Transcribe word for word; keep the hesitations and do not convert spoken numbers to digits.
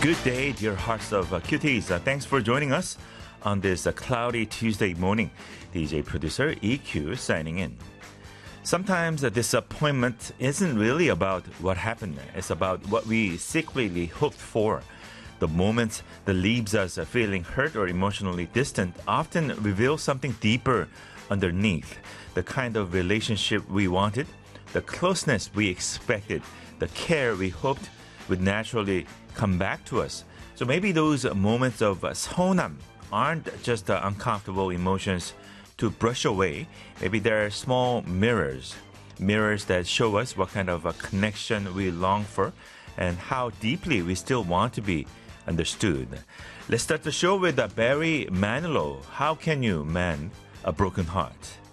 Good day, dear hearts of uh, cuties. Uh, thanks for joining us on this uh, cloudy Tuesday morning. D J producer E Q signing in. Sometimes uh, disappointment isn't really about what happened. It's about what we secretly hoped for. The moments that leaves us uh, feeling hurt or emotionally distant often reveal something deeper underneath. The kind of relationship we wanted, the closeness we expected, the care we hoped would naturally come back to us. So maybe those moments of 서운함 aren't just uh, uncomfortable emotions to brush away. Maybe they're small mirrors, mirrors that show us what kind of a connection we long for and how deeply we still want to be understood. Let's start the show with uh, Barry Manilow. How can you mend a broken heart?